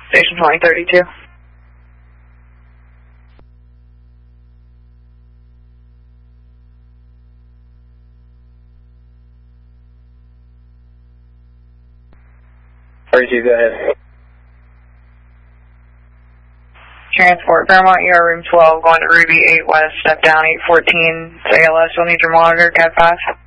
Station 2032. Go ahead. Transport, Fairmont, you are room 12, going to Ruby 8 West, step down 814, ALS, you'll need your monitor, Cat 5.